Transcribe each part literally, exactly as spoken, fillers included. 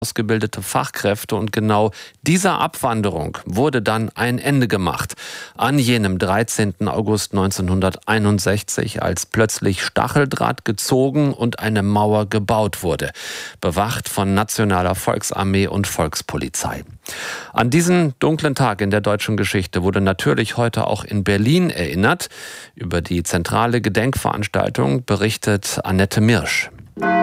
ausgebildete Fachkräfte, und genau dieser Abwanderung wurde dann ein Ende gemacht. An jenem dreizehnten August neunzehnhunderteinundsechzig, als plötzlich Stacheldraht gezogen und eine Mauer gebaut wurde, bewacht von Nationaler Volksarmee und Volkspolizei. An diesen dunklen Tag in der deutschen Geschichte wurde natürlich heute auch in Berlin erinnert. Über die zentrale Gedenkveranstaltung berichtet Annette Mirsch.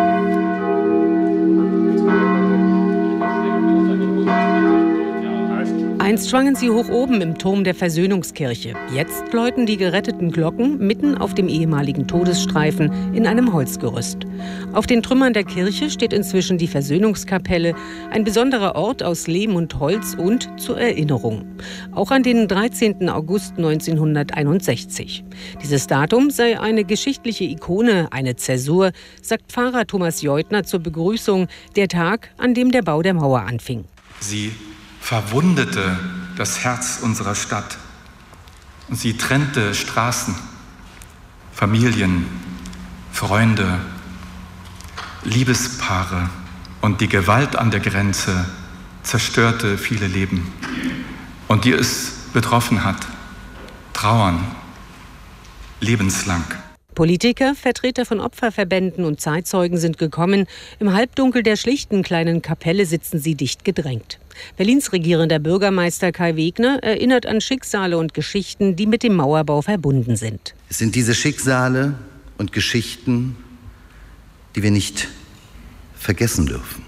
Einst schwangen sie hoch oben im Turm der Versöhnungskirche. Jetzt läuten die geretteten Glocken mitten auf dem ehemaligen Todesstreifen in einem Holzgerüst. Auf den Trümmern der Kirche steht inzwischen die Versöhnungskapelle, ein besonderer Ort aus Lehm und Holz und zur Erinnerung. Auch an den dreizehnten August neunzehnhunderteinundsechzig. Dieses Datum sei eine geschichtliche Ikone, eine Zäsur, sagt Pfarrer Thomas Jeutner zur Begrüßung, der Tag, an dem der Bau der Mauer anfing. Sie verwundete das Herz unserer Stadt und sie trennte Straßen, Familien, Freunde, Liebespaare, und die Gewalt an der Grenze zerstörte viele Leben. Und die es betroffen hat, trauern lebenslang. Politiker, Vertreter von Opferverbänden und Zeitzeugen sind gekommen. Im Halbdunkel der schlichten kleinen Kapelle sitzen sie dicht gedrängt. Berlins regierender Bürgermeister Kai Wegner erinnert an Schicksale und Geschichten, die mit dem Mauerbau verbunden sind. Es sind diese Schicksale und Geschichten, die wir nicht vergessen dürfen.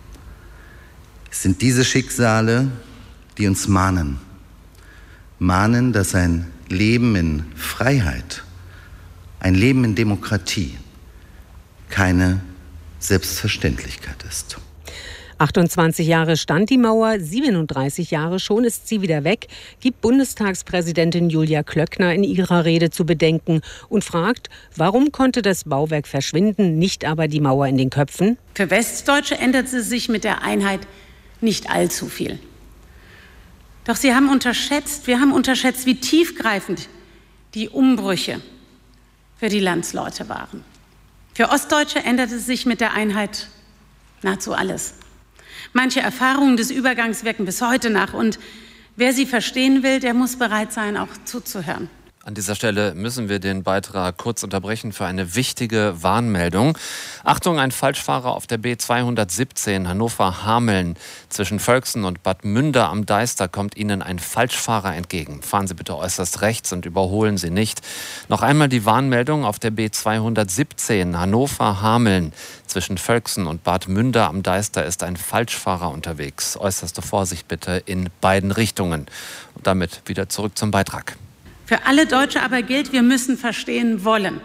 Es sind diese Schicksale, die uns mahnen. Mahnen, dass ein Leben in Freiheit, ein Leben in Demokratie keine Selbstverständlichkeit ist. achtundzwanzig Jahre stand die Mauer, siebenunddreißig Jahre schon ist sie wieder weg, gibt Bundestagspräsidentin Julia Klöckner in ihrer Rede zu bedenken und fragt, warum konnte das Bauwerk verschwinden, nicht aber die Mauer in den Köpfen? Für Westdeutsche änderte sich mit der Einheit nicht allzu viel. Doch sie haben unterschätzt, wir haben unterschätzt, wie tiefgreifend die Umbrüche für die Landsleute waren. Für Ostdeutsche änderte sich mit der Einheit nahezu alles. Manche Erfahrungen des Übergangs wirken bis heute nach, und wer sie verstehen will, der muss bereit sein, auch zuzuhören. An dieser Stelle müssen wir den Beitrag kurz unterbrechen für eine wichtige Warnmeldung. Achtung, ein Falschfahrer auf der B zweihundertsiebzehn Hannover-Hameln. Zwischen Völksen und Bad Münder am Deister kommt Ihnen ein Falschfahrer entgegen. Fahren Sie bitte äußerst rechts und überholen Sie nicht. Noch einmal die Warnmeldung auf der B zweihundertsiebzehn Hannover-Hameln. Zwischen Völksen und Bad Münder am Deister ist ein Falschfahrer unterwegs. Äußerste Vorsicht bitte in beiden Richtungen. Und damit wieder zurück zum Beitrag. Für alle Deutsche aber gilt, wir müssen verstehen wollen.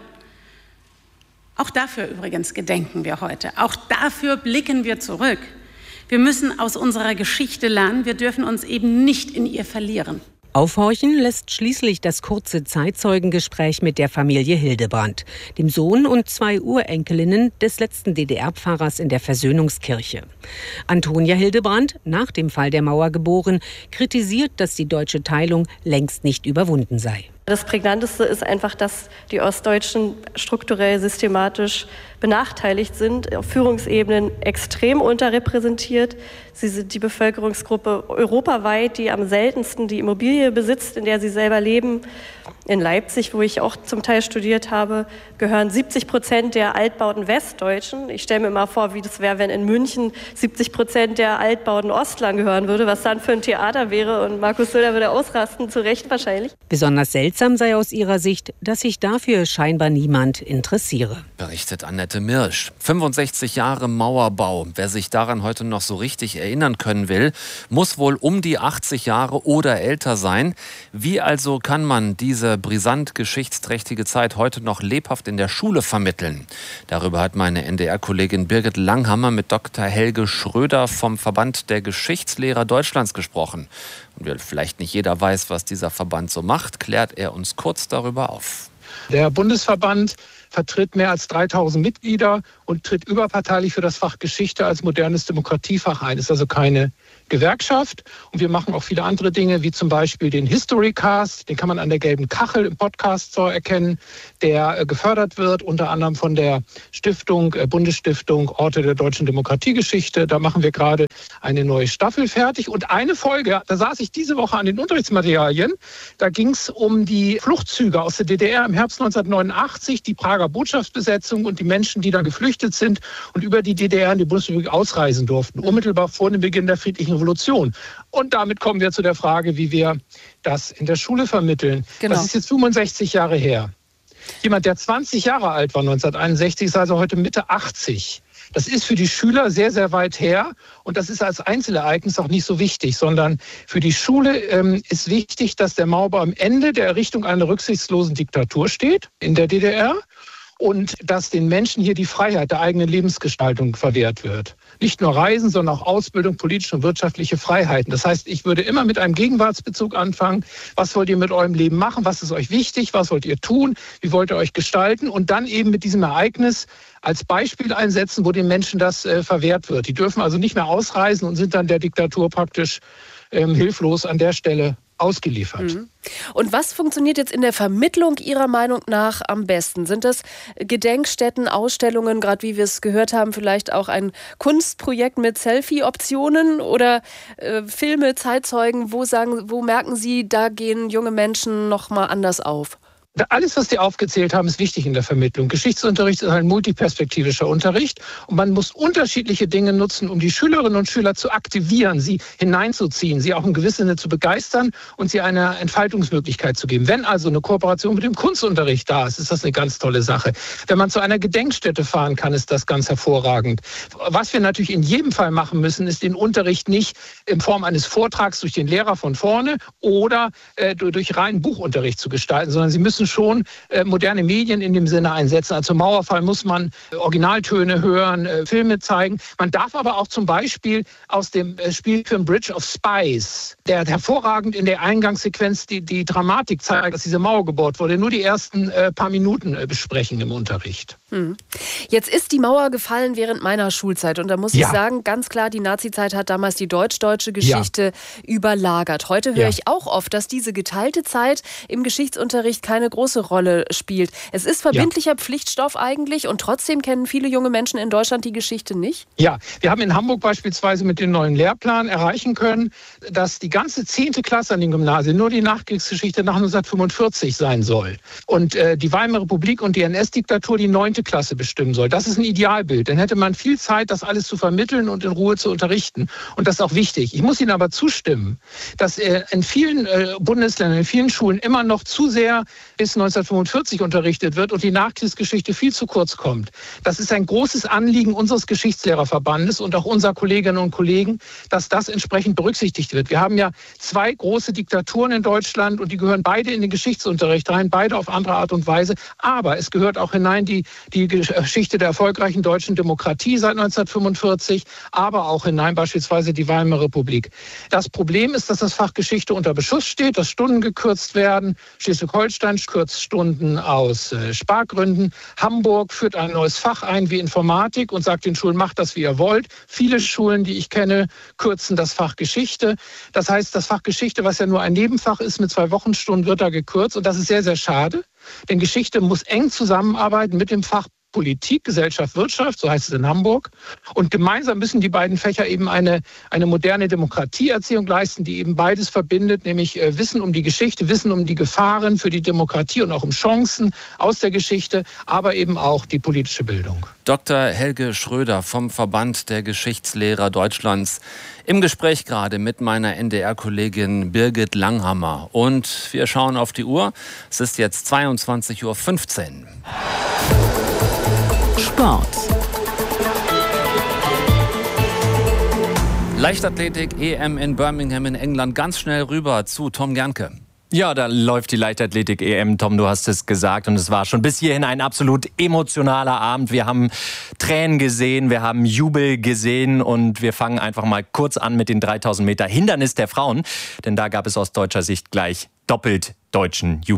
Auch dafür übrigens gedenken wir heute. Auch dafür blicken wir zurück. Wir müssen aus unserer Geschichte lernen. Wir dürfen uns eben nicht in ihr verlieren. Aufhorchen lässt schließlich das kurze Zeitzeugengespräch mit der Familie Hildebrand, dem Sohn und zwei Urenkelinnen des letzten D D R-Pfarrers in der Versöhnungskirche. Antonia Hildebrand, nach dem Fall der Mauer geboren, kritisiert, dass die deutsche Teilung längst nicht überwunden sei. Das Prägnanteste ist einfach, dass die Ostdeutschen strukturell systematisch benachteiligt sind, auf Führungsebenen extrem unterrepräsentiert. Sie sind die Bevölkerungsgruppe europaweit, die am seltensten die Immobilie besitzt, in der sie selber leben. In Leipzig, wo ich auch zum Teil studiert habe, gehören siebzig Prozent der Altbauten Westdeutschen. Ich stelle mir mal vor, wie das wäre, wenn in München siebzig Prozent der Altbauten Ostlern gehören würde, was dann für ein Theater wäre. Und Markus Söder würde ausrasten, zu Recht wahrscheinlich. Besonders seltsam sei aus ihrer Sicht, dass sich dafür scheinbar niemand interessiere. Berichtet Annette Mirsch. fünfundsechzig Jahre Mauerbau. Wer sich daran heute noch so richtig erinnern können will, muss wohl um die achtzig Jahre oder älter sein. Wie also kann man diese brisant geschichtsträchtige Zeit heute noch lebhaft in der Schule vermitteln? Darüber hat meine N D R-Kollegin Birgit Langhammer mit Doktor Helge Schröder vom Verband der Geschichtslehrer Deutschlands gesprochen. Und weil vielleicht nicht jeder weiß, was dieser Verband so macht, klärt er uns kurz darüber auf. Der Bundesverband vertritt mehr als dreitausend Mitglieder und tritt überparteilich für das Fach Geschichte als modernes Demokratiefach ein. Ist also keine Gewerkschaft. Und wir machen auch viele andere Dinge, wie zum Beispiel den Historycast. Den kann man an der gelben Kachel im Podcast Store erkennen, der äh, gefördert wird, unter anderem von der Stiftung, äh, Bundesstiftung Orte der deutschen Demokratiegeschichte. Da machen wir gerade eine neue Staffel fertig. Und eine Folge, da saß ich diese Woche an den Unterrichtsmaterialien, da ging es um die Fluchtzüge aus der D D R im Herbst neunzehnhundertneunundachtzig, die Prager Botschaftsbesetzung und die Menschen, die da geflüchtet sind und über die D D R in die Bundesrepublik ausreisen durften, unmittelbar vor dem Beginn der friedlichen Revolution. Und damit kommen wir zu der Frage, wie wir das in der Schule vermitteln. Genau. Das ist jetzt fünfundsechzig Jahre her. Jemand, der zwanzig Jahre alt war neunzehnhunderteinundsechzig, ist also heute Mitte achtzig. Das ist für die Schüler sehr, sehr weit her und das ist als Einzelereignis auch nicht so wichtig, sondern für die Schule ähm, ist wichtig, dass der Mauerbau am Ende der Errichtung einer rücksichtslosen Diktatur steht in der D D R und dass den Menschen hier die Freiheit der eigenen Lebensgestaltung verwehrt wird. Nicht nur Reisen, sondern auch Ausbildung, politische und wirtschaftliche Freiheiten. Das heißt, ich würde immer mit einem Gegenwartsbezug anfangen. Was wollt ihr mit eurem Leben machen? Was ist euch wichtig? Was wollt ihr tun? Wie wollt ihr euch gestalten? Und dann eben mit diesem Ereignis als Beispiel einsetzen, wo den Menschen das äh, verwehrt wird. Die dürfen also nicht mehr ausreisen und sind dann der Diktatur praktisch ähm, hilflos an der Stelle ausgeliefert. Mhm. Und was funktioniert jetzt in der Vermittlung Ihrer Meinung nach am besten? Sind das Gedenkstätten, Ausstellungen, gerade wie wir es gehört haben, vielleicht auch ein Kunstprojekt mit Selfie-Optionen oder äh, Filme, Zeitzeugen? Wo sagen, wo merken Sie, da gehen junge Menschen noch mal anders auf? Alles, was Sie aufgezählt haben, ist wichtig in der Vermittlung. Geschichtsunterricht ist ein multiperspektivischer Unterricht und man muss unterschiedliche Dinge nutzen, um die Schülerinnen und Schüler zu aktivieren, sie hineinzuziehen, sie auch in gewissem Sinne zu begeistern und sie eine Entfaltungsmöglichkeit zu geben. Wenn also eine Kooperation mit dem Kunstunterricht da ist, ist das eine ganz tolle Sache. Wenn man zu einer Gedenkstätte fahren kann, ist das ganz hervorragend. Was wir natürlich in jedem Fall machen müssen, ist den Unterricht nicht in Form eines Vortrags durch den Lehrer von vorne oder äh, durch reinen Buchunterricht zu gestalten, sondern Sie müssen schon äh, moderne Medien in dem Sinne einsetzen. Also zum Mauerfall muss man äh, Originaltöne hören, äh, Filme zeigen. Man darf aber auch zum Beispiel aus dem äh, Spielfilm Bridge of Spies, der hervorragend in der Eingangssequenz die, die Dramatik zeigt, dass diese Mauer gebaut wurde, nur die ersten äh, paar Minuten äh, besprechen im Unterricht. Hm. Jetzt ist die Mauer gefallen während meiner Schulzeit und da muss ja. ich sagen, ganz klar, die Nazizeit hat damals die deutsch-deutsche Geschichte ja. überlagert. Heute höre ja. ich auch oft, dass diese geteilte Zeit im Geschichtsunterricht keine große Rolle spielt. Es ist verbindlicher ja. Pflichtstoff eigentlich und trotzdem kennen viele junge Menschen in Deutschland die Geschichte nicht? Ja, wir haben in Hamburg beispielsweise mit dem neuen Lehrplan erreichen können, dass die ganze zehnte Klasse an den Gymnasien nur die Nachkriegsgeschichte nach neunzehnhundertfünfundvierzig sein soll. Und äh, die Weimarer Republik und die N S-Diktatur die neunte Klasse bestimmen soll. Das ist ein Idealbild. Dann hätte man viel Zeit, das alles zu vermitteln und in Ruhe zu unterrichten. Und das ist auch wichtig. Ich muss Ihnen aber zustimmen, dass äh, in vielen äh, Bundesländern, in vielen Schulen immer noch zu sehr bis neunzehnhundertfünfundvierzig unterrichtet wird und die Nachkriegsgeschichte viel zu kurz kommt. Das ist ein großes Anliegen unseres Geschichtslehrerverbandes und auch unserer Kolleginnen und Kollegen, dass das entsprechend berücksichtigt wird. Wir haben ja zwei große Diktaturen in Deutschland und die gehören beide in den Geschichtsunterricht rein, beide auf andere Art und Weise. Aber es gehört auch hinein die, die Geschichte der erfolgreichen deutschen Demokratie seit neunzehnhundertfünfundvierzig, aber auch hinein beispielsweise die Weimarer Republik. Das Problem ist, dass das Fach Geschichte unter Beschuss steht, dass Stunden gekürzt werden. Schleswig-Holstein kürzt Stunden aus äh, Spargründen. Hamburg führt ein neues Fach ein wie Informatik und sagt den Schulen, macht das, wie ihr wollt. Viele Schulen, die ich kenne, kürzen das Fach Geschichte. Das heißt, das Fach Geschichte, was ja nur ein Nebenfach ist mit zwei Wochenstunden, wird da gekürzt und das ist sehr, sehr schade. Denn Geschichte muss eng zusammenarbeiten mit dem Fach Politik, Gesellschaft, Wirtschaft, so heißt es in Hamburg. Und gemeinsam müssen die beiden Fächer eben eine, eine moderne Demokratieerziehung leisten, die eben beides verbindet, nämlich äh, Wissen um die Geschichte, Wissen um die Gefahren für die Demokratie und auch um Chancen aus der Geschichte, aber eben auch die politische Bildung. Doktor Helge Schröder vom Verband der Geschichtslehrer Deutschlands im Gespräch gerade mit meiner N D R-Kollegin Birgit Langhammer. Und wir schauen auf die Uhr. Es ist jetzt zweiundzwanzig Uhr fünfzehn. Sport. Leichtathletik-E M in Birmingham in England. Ganz schnell rüber zu Tom Gernke. Ja, da läuft die Leichtathletik-E M, Tom, du hast es gesagt. Und es war schon bis hierhin ein absolut emotionaler Abend. Wir haben Tränen gesehen, wir haben Jubel gesehen und wir fangen einfach mal kurz an mit den dreitausend Meter Hindernis der Frauen. Denn da gab es aus deutscher Sicht gleich doppelt deutschen Jubel.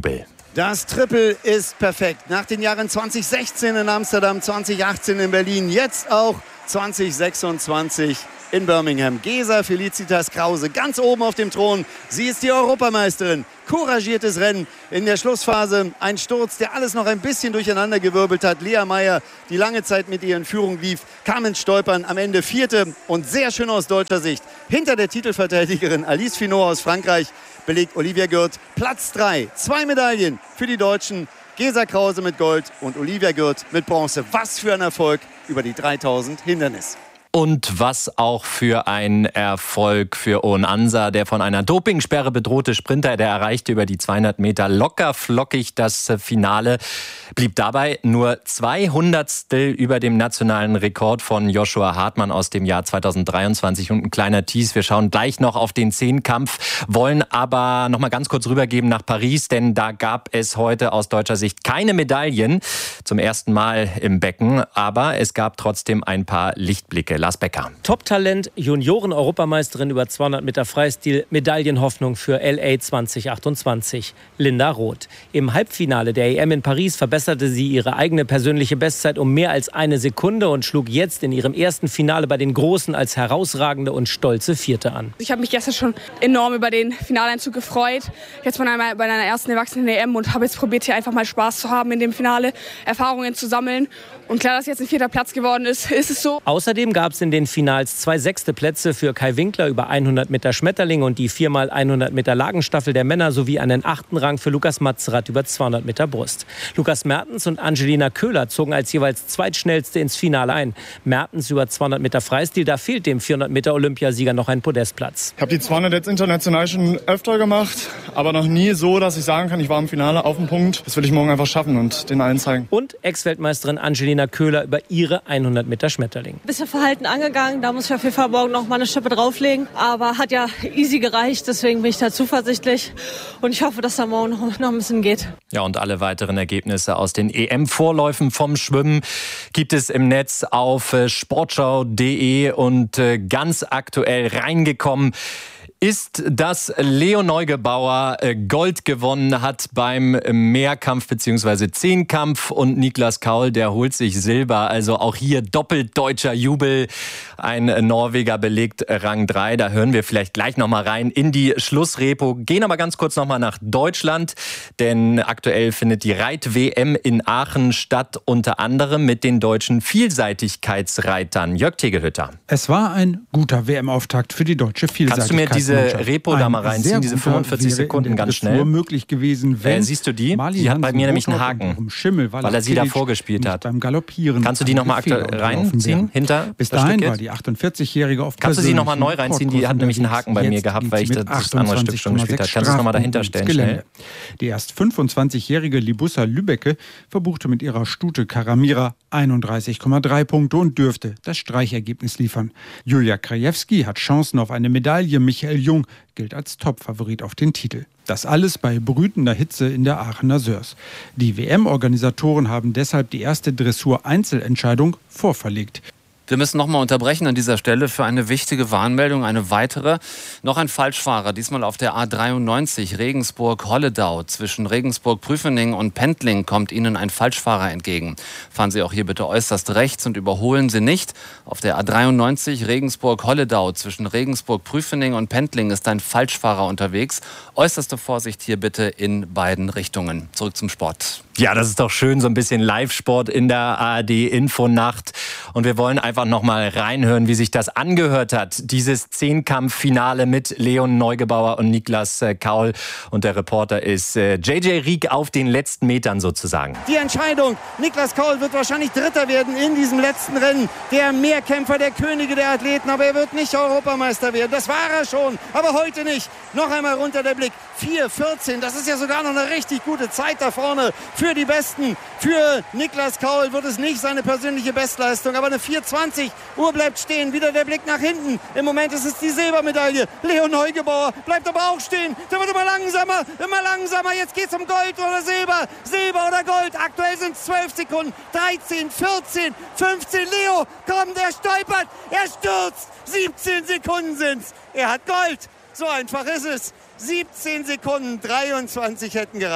Das Triple ist perfekt. Nach den Jahren zwanzig sechzehn in Amsterdam, zwanzig achtzehn in Berlin, jetzt auch zwanzig sechsundzwanzig in Birmingham. Gesa Felicitas Krause ganz oben auf dem Thron. Sie ist die Europameisterin. Couragiertes Rennen in der Schlussphase. Ein Sturz, der alles noch ein bisschen durcheinandergewirbelt hat. Lea Meyer, die lange Zeit mit ihr in Führung lief, kam ins Stolpern. Am Ende Vierte und sehr schön aus deutscher Sicht. Hinter der Titelverteidigerin Alice Finot aus Frankreich belegt Olivia Gürt Platz drei. Zwei Medaillen für die Deutschen. Gesa Krause mit Gold und Olivia Gürt mit Bronze. Was für ein Erfolg über die dreitausend Hindernis. Und was auch für ein Erfolg für Owen Ansa, der von einer Dopingsperre bedrohte Sprinter, der erreichte über die zweihundert Meter locker flockig das Finale, blieb dabei nur zwei Hundertstel über dem nationalen Rekord von Joshua Hartmann aus dem Jahr zweitausenddreiundzwanzig. Und ein kleiner Tease, wir schauen gleich noch auf den Zehnkampf, wollen aber noch mal ganz kurz rübergeben nach Paris, denn da gab es heute aus deutscher Sicht keine Medaillen, zum ersten Mal im Becken, aber es gab trotzdem ein paar Lichtblicke. Lars Becker. Top-Talent, Junioren-Europameisterin über zweihundert Meter Freistil, Medaillenhoffnung für L A zwanzig achtundzwanzig. Linda Roth. Im Halbfinale der E M in Paris verbesserte sie ihre eigene persönliche Bestzeit um mehr als eine Sekunde und schlug jetzt in ihrem ersten Finale bei den Großen als herausragende und stolze Vierte an. Ich habe mich gestern schon enorm über den Finaleinzug gefreut. Jetzt bei einer, bei einer ersten Erwachsenen-E M und habe jetzt probiert, hier einfach mal Spaß zu haben in dem Finale, Erfahrungen zu sammeln. Und klar, dass jetzt ein vierter Platz geworden ist, ist es so. Außerdem gab es in den Finals zwei sechste Plätze für Kai Winkler über hundert Meter Schmetterling und die viermal hundert Meter Lagenstaffel der Männer sowie einen achten Rang für Lukas Matzerath über zweihundert Meter Brust. Lukas Mertens und Angelina Köhler zogen als jeweils Zweitschnellste ins Finale ein. Mertens über zweihundert Meter Freistil, da fehlt dem vierhundert Meter Olympiasieger noch ein Podestplatz. Ich habe die zweihundert jetzt international schon öfter gemacht, aber noch nie so, dass ich sagen kann, ich war im Finale auf dem Punkt. Das will ich morgen einfach schaffen und den allen zeigen. Und Ex-Weltmeisterin Angelina Köhler über ihre hundert Meter Schmetterling. Bisschen verhalten angegangen, da muss ich auf jeden Fall morgen noch mal eine Schippe drauflegen. Aber hat ja easy gereicht, deswegen bin ich da zuversichtlich. Und ich hoffe, dass da morgen noch, noch ein bisschen geht. Ja, und alle weiteren Ergebnisse aus den E M-Vorläufen vom Schwimmen gibt es im Netz auf sportschau punkt de und ganz aktuell reingekommen ist, dass Leo Neugebauer Gold gewonnen hat beim Mehrkampf bzw. Zehnkampf und Niklas Kaul, der holt sich Silber. Also auch hier doppelt deutscher Jubel. Ein Norweger belegt Rang drei. Da hören wir vielleicht gleich nochmal rein in die Schlussrepo. Gehen aber ganz kurz nochmal nach Deutschland, denn aktuell findet die Reit-W M in Aachen statt, unter anderem mit den deutschen Vielseitigkeitsreitern. Jörg Tegelhütter. Es war ein guter W M-Auftakt für die deutsche Vielseitigkeitsmannschaft. Kannst du mir diese Repo da mal reinziehen, diese fünfundvierzig Sekunden ganz schnell? Möglich gewesen, wenn äh, siehst du die? Mali die hat bei mir nämlich einen Haken, Haken, Schimmel, weil er sie da vorgespielt hat. Beim Galoppieren Kannst du die nochmal reinziehen? Hinter Bis dahin war die achtundvierzig-Jährige auf Kannst du sie nochmal neu reinziehen? Die hat nämlich einen Haken bei mir gehabt, weil ich das andere Stück schon gespielt habe. Kannst du es nochmal dahinter stellen, schnell? Die erst fünfundzwanzigjährige Libussa Lübbecke verbuchte mit ihrer Stute Karamira einunddreißig Komma drei Punkte und dürfte das Streichergebnis liefern. Julia Krajewski hat Chancen auf eine Medaille. Michael Jung gilt als Topfavorit auf den Titel. Das alles bei brütender Hitze in der Aachener Sörs. Die W M-Organisatoren haben deshalb die erste Dressur-Einzelentscheidung vorverlegt. Wir müssen noch mal unterbrechen an dieser Stelle für eine wichtige Warnmeldung, eine weitere. Noch ein Falschfahrer, diesmal auf der A dreiundneunzig Regensburg-Holledau. Zwischen Regensburg-Prüfening und Pendling kommt Ihnen ein Falschfahrer entgegen. Fahren Sie auch hier bitte äußerst rechts und überholen Sie nicht. Auf der A dreiundneunzig Regensburg-Holledau zwischen Regensburg-Prüfening und Pendling ist ein Falschfahrer unterwegs. Äußerste Vorsicht hier bitte in beiden Richtungen. Zurück zum Sport. Ja, das ist doch schön, so ein bisschen Live-Sport in der A R D-Infonacht. Und wir wollen einfach noch mal reinhören, wie sich das angehört hat. Dieses Zehnkampf-Finale mit Leon Neugebauer und Niklas Kaul. Und der Reporter ist J J Rieck auf den letzten Metern sozusagen. Die Entscheidung. Niklas Kaul wird wahrscheinlich Dritter werden in diesem letzten Rennen. Der Mehrkämpfer, der Könige der Athleten. Aber er wird nicht Europameister werden. Das war er schon. Aber heute nicht. Noch einmal runter der Blick. vier vierzehn. Das ist ja sogar noch eine richtig gute Zeit da vorne. Für die Besten. Für Niklas Kaul wird es nicht seine persönliche Bestleistung. Aber eine vier zwanzig. Uhr bleibt stehen. Wieder der Blick nach hinten. Im Moment ist es die Silbermedaille. Leon Neugebauer bleibt aber auch stehen. Der wird immer langsamer. Immer langsamer. Jetzt geht's um Gold oder Silber. Silber oder Gold. Aktuell sind es zwölf Sekunden. dreizehn, vierzehn, fünfzehn. Leo kommt. Er stolpert. Er stürzt. siebzehn Sekunden sind's. Er hat Gold. So einfach ist es. siebzehn Sekunden dreiundzwanzig hätten gereicht.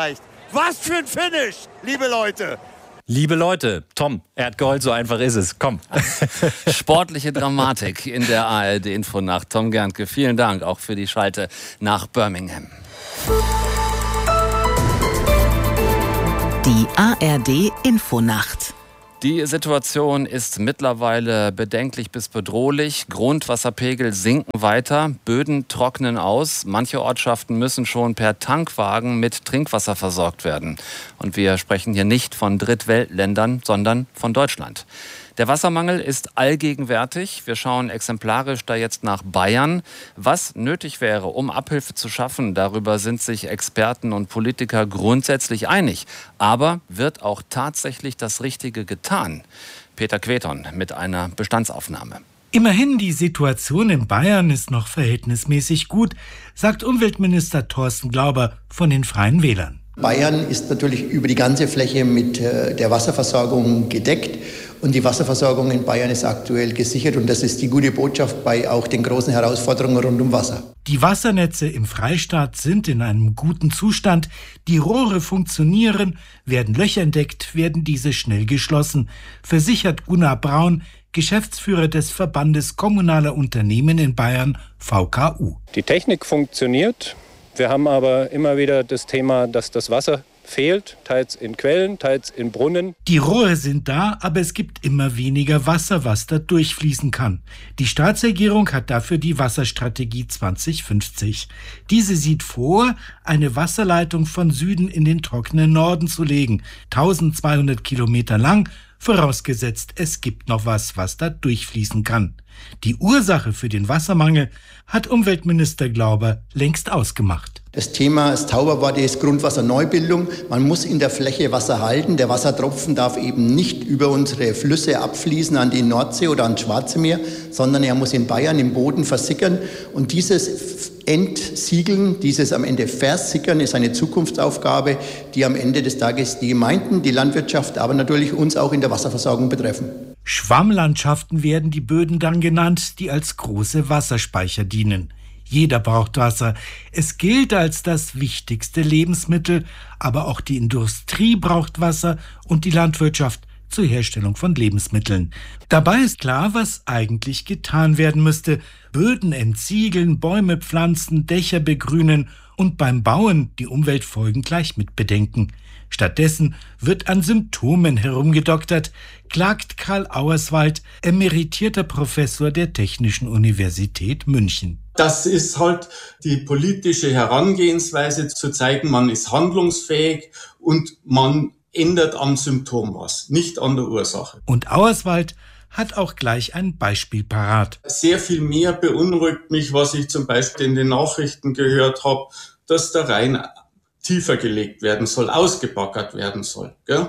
Was für ein Finish, liebe Leute. Liebe Leute, Tom, er hat geheult, so einfach ist es. Komm. Sportliche Dramatik in der A R D-Infonacht. Tom Gerntke, vielen Dank auch für die Schalte nach Birmingham. Die A R D-Infonacht. Die Situation ist mittlerweile bedenklich bis bedrohlich. Grundwasserpegel sinken weiter, Böden trocknen aus. Manche Ortschaften müssen schon per Tankwagen mit Trinkwasser versorgt werden. Und wir sprechen hier nicht von Drittweltländern, sondern von Deutschland. Der Wassermangel ist allgegenwärtig. Wir schauen exemplarisch da jetzt nach Bayern. Was nötig wäre, um Abhilfe zu schaffen, darüber sind sich Experten und Politiker grundsätzlich einig. Aber wird auch tatsächlich das Richtige getan? Peter Queton mit einer Bestandsaufnahme. Immerhin, die Situation in Bayern ist noch verhältnismäßig gut, sagt Umweltminister Thorsten Glauber von den Freien Wählern. Bayern ist natürlich über die ganze Fläche mit der Wasserversorgung gedeckt. Und die Wasserversorgung in Bayern ist aktuell gesichert. Und das ist die gute Botschaft bei auch den großen Herausforderungen rund um Wasser. Die Wassernetze im Freistaat sind in einem guten Zustand. Die Rohre funktionieren. Werden Löcher entdeckt, werden diese schnell geschlossen, versichert Gunnar Braun, Geschäftsführer des Verbandes Kommunaler Unternehmen in Bayern, V K U. Die Technik funktioniert. Wir haben aber immer wieder das Thema, dass das Wasser fehlt, teils in Quellen, teils in Brunnen. Die Rohre sind da, aber es gibt immer weniger Wasser, was da durchfließen kann. Die Staatsregierung hat dafür die Wasserstrategie zwanzig fünfzig. Diese sieht vor, eine Wasserleitung von Süden in den trockenen Norden zu legen, tausendzweihundert Kilometer lang, vorausgesetzt, es gibt noch was, was da durchfließen kann. Die Ursache für den Wassermangel hat Umweltminister Glauber längst ausgemacht. Das Thema, das Zauberwort ist Grundwasserneubildung. Man muss in der Fläche Wasser halten. Der Wassertropfen darf eben nicht über unsere Flüsse abfließen an die Nordsee oder ans Schwarze Meer, sondern er muss in Bayern im Boden versickern. Und dieses Entsiegeln, dieses am Ende Versickern ist eine Zukunftsaufgabe, die am Ende des Tages die Gemeinden, die Landwirtschaft, aber natürlich uns auch in der Wasserversorgung betreffen. Schwammlandschaften werden die Böden dann genannt, die als große Wasserspeicher dienen. Jeder braucht Wasser. Es gilt als das wichtigste Lebensmittel, aber auch die Industrie braucht Wasser und die Landwirtschaft zur Herstellung von Lebensmitteln. Dabei ist klar, was eigentlich getan werden müsste. Böden entsiegeln, Bäume pflanzen, Dächer begrünen und beim Bauen die Umweltfolgen gleich mit bedenken. Stattdessen wird an Symptomen herumgedoktert, klagt Karl Auerswald, emeritierter Professor der Technischen Universität München. Das ist halt die politische Herangehensweise, zu zeigen, man ist handlungsfähig und man ändert am Symptom was, nicht an der Ursache. Und Auerswald hat auch gleich ein Beispiel parat. Sehr viel mehr beunruhigt mich, was ich zum Beispiel in den Nachrichten gehört habe, dass der Rhein tiefer gelegt werden soll, ausgebaggert werden soll, gell?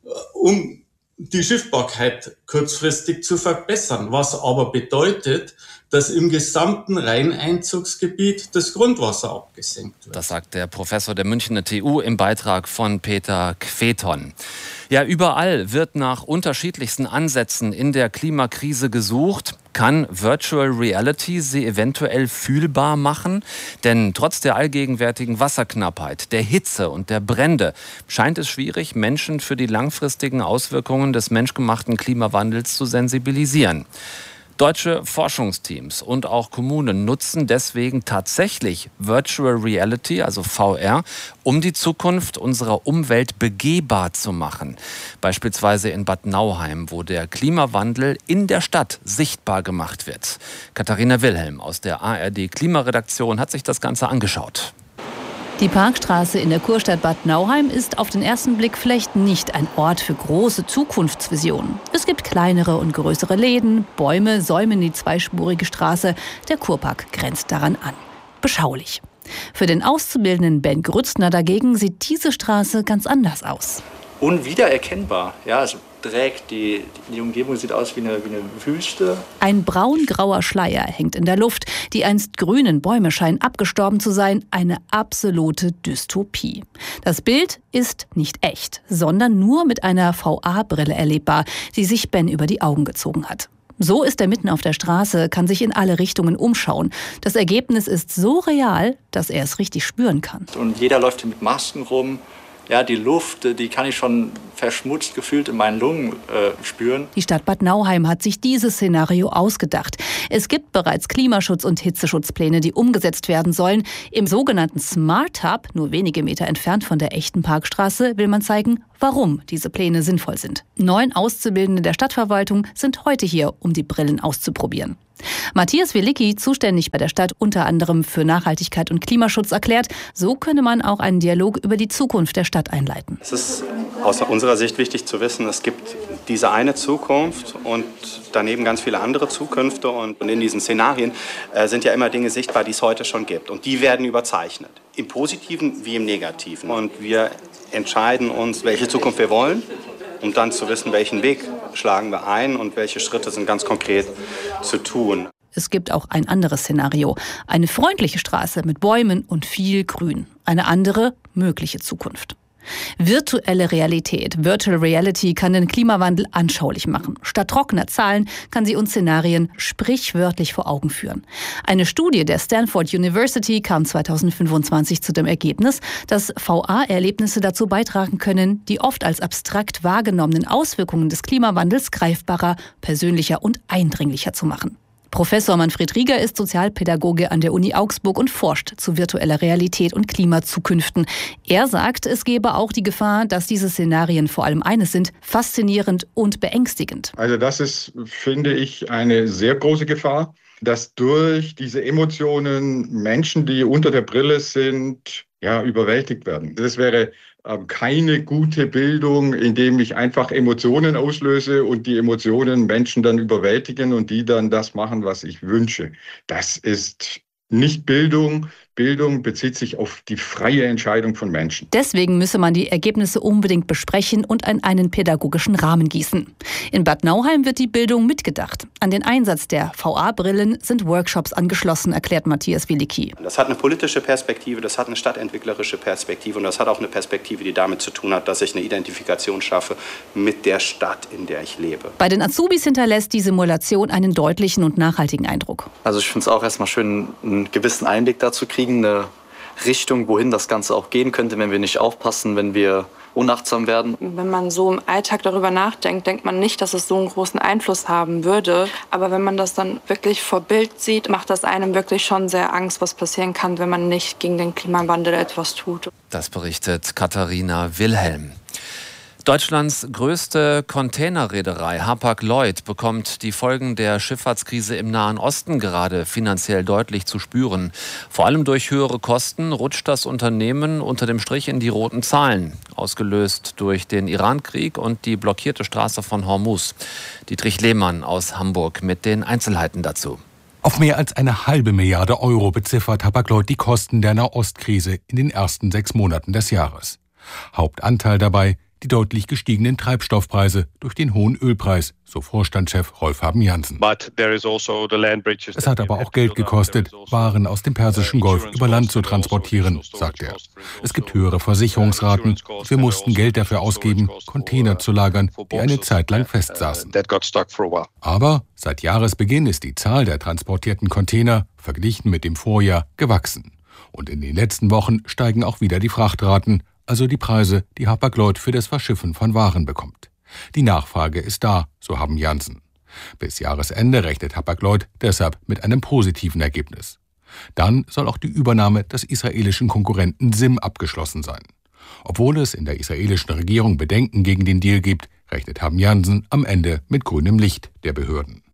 Um die Schiffbarkeit kurzfristig zu verbessern, was aber bedeutet, dass im gesamten Rheineinzugsgebiet das Grundwasser abgesenkt wird. Das sagt der Professor der Münchner T U im Beitrag von Peter Queton. Ja, überall wird nach unterschiedlichsten Ansätzen in der Klimakrise gesucht. Kann Virtual Reality sie eventuell fühlbar machen? Denn trotz der allgegenwärtigen Wasserknappheit, der Hitze und der Brände scheint es schwierig, Menschen für die langfristigen Auswirkungen des menschgemachten Klimawandels zu sensibilisieren. Deutsche Forschungsteams und auch Kommunen nutzen deswegen tatsächlich Virtual Reality, also V R, um die Zukunft unserer Umwelt begehbar zu machen. Beispielsweise in Bad Nauheim, wo der Klimawandel in der Stadt sichtbar gemacht wird. Katharina Wilhelm aus der A R D-Klimaredaktion hat sich das Ganze angeschaut. Die Parkstraße in der Kurstadt Bad Nauheim ist auf den ersten Blick vielleicht nicht ein Ort für große Zukunftsvisionen. Es gibt kleinere und größere Läden, Bäume säumen die zweispurige Straße. Der Kurpark grenzt daran an. Beschaulich. Für den Auszubildenden Ben Grützner dagegen sieht diese Straße ganz anders aus. Unwiedererkennbar. Ja, es trägt, die, die Umgebung sieht aus wie eine, wie eine Wüste. Ein braun-grauer Schleier hängt in der Luft. Die einst grünen Bäume scheinen abgestorben zu sein. Eine absolute Dystopie. Das Bild ist nicht echt, sondern nur mit einer V R-Brille erlebbar, die sich Ben über die Augen gezogen hat. So ist er mitten auf der Straße, kann sich in alle Richtungen umschauen. Das Ergebnis ist so real, dass er es richtig spüren kann. Und jeder läuft hier mit Masken rum. Ja, die Luft, die kann ich schon verschmutzt gefühlt in meinen Lungen äh, spüren. Die Stadt Bad Nauheim hat sich dieses Szenario ausgedacht. Es gibt bereits Klimaschutz- und Hitzeschutzpläne, die umgesetzt werden sollen. Im sogenannten Smart Hub, nur wenige Meter entfernt von der echten Parkstraße, will man zeigen, warum diese Pläne sinnvoll sind. Neun Auszubildende der Stadtverwaltung sind heute hier, um die Brillen auszuprobieren. Matthias Wielicki, zuständig bei der Stadt unter anderem für Nachhaltigkeit und Klimaschutz, erklärt, so könne man auch einen Dialog über die Zukunft der Stadt einleiten. Es ist aus unserer Sicht wichtig zu wissen, es gibt diese eine Zukunft und daneben ganz viele andere Zukünfte. Und in diesen Szenarien äh, sind ja immer Dinge sichtbar, die es heute schon gibt. Und die werden überzeichnet, im Positiven wie im Negativen. Und wir entscheiden uns, welche Zukunft wir wollen, um dann zu wissen, welchen Weg schlagen wir ein und welche Schritte sind ganz konkret zu tun. Es gibt auch ein anderes Szenario. Eine freundliche Straße mit Bäumen und viel Grün. Eine andere mögliche Zukunft. Virtuelle Realität, Virtual Reality kann den Klimawandel anschaulich machen. Statt trockener Zahlen kann sie uns Szenarien sprichwörtlich vor Augen führen. Eine Studie der Stanford University kam zweitausendfünfundzwanzig zu dem Ergebnis, dass V R-Erlebnisse dazu beitragen können, die oft als abstrakt wahrgenommenen Auswirkungen des Klimawandels greifbarer, persönlicher und eindringlicher zu machen. Professor Manfred Rieger ist Sozialpädagoge an der Uni Augsburg und forscht zu virtueller Realität und Klimazukünften. Er sagt, es gäbe auch die Gefahr, dass diese Szenarien vor allem eines sind: faszinierend und beängstigend. Also das ist, finde ich, eine sehr große Gefahr, dass durch diese Emotionen Menschen, die unter der Brille sind, ja, überwältigt werden. Das wäre keine gute Bildung, indem ich einfach Emotionen auslöse und die Emotionen Menschen dann überwältigen und die dann das machen, was ich wünsche. Das ist nicht Bildung. Bildung bezieht sich auf die freie Entscheidung von Menschen. Deswegen müsse man die Ergebnisse unbedingt besprechen und in einen pädagogischen Rahmen gießen. In Bad Nauheim wird die Bildung mitgedacht. An den Einsatz der V R-Brillen sind Workshops angeschlossen, erklärt Matthias Wielicki. Das hat eine politische Perspektive, das hat eine stadtentwicklerische Perspektive und das hat auch eine Perspektive, die damit zu tun hat, dass ich eine Identifikation schaffe mit der Stadt, in der ich lebe. Bei den Azubis hinterlässt die Simulation einen deutlichen und nachhaltigen Eindruck. Also ich finde es auch erstmal schön, einen gewissen Einblick dazu kriegen, eine Richtung, wohin das Ganze auch gehen könnte, wenn wir nicht aufpassen, wenn wir unachtsam werden. Wenn man so im Alltag darüber nachdenkt, denkt man nicht, dass es so einen großen Einfluss haben würde. Aber wenn man das dann wirklich vor Bild sieht, macht das einem wirklich schon sehr Angst, was passieren kann, wenn man nicht gegen den Klimawandel etwas tut. Das berichtet Katharina Wilhelm. Deutschlands größte Containerreederei Hapag-Lloyd bekommt die Folgen der Schifffahrtskrise im Nahen Osten gerade finanziell deutlich zu spüren. Vor allem durch höhere Kosten rutscht das Unternehmen unter dem Strich in die roten Zahlen, ausgelöst durch den Irankrieg und die blockierte Straße von Hormuz. Dietrich Lehmann aus Hamburg mit den Einzelheiten dazu. Auf mehr als eine halbe Milliarde Euro beziffert Hapag-Lloyd die Kosten der Nahostkrise in den ersten sechs Monaten des Jahres. Hauptanteil dabei die deutlich gestiegenen Treibstoffpreise durch den hohen Ölpreis, so Vorstandschef Rolf Haben-Jansen. Es hat aber auch Geld gekostet, Waren aus dem Persischen Golf über Land zu transportieren, sagt er. Es gibt höhere Versicherungsraten und wir mussten Geld dafür ausgeben, Container zu lagern, die eine Zeit lang festsaßen. Aber seit Jahresbeginn ist die Zahl der transportierten Container, verglichen mit dem Vorjahr, gewachsen. Und in den letzten Wochen steigen auch wieder die Frachtraten, also die Preise, die Hapag-Lloyd für das Verschiffen von Waren bekommt. Die Nachfrage ist da, so Haben-Jansen. Bis Jahresende rechnet Hapag-Lloyd deshalb mit einem positiven Ergebnis. Dann soll auch die Übernahme des israelischen Konkurrenten Zim abgeschlossen sein. Obwohl es in der israelischen Regierung Bedenken gegen den Deal gibt, rechnet Haben-Jansen am Ende mit grünem Licht der Behörden.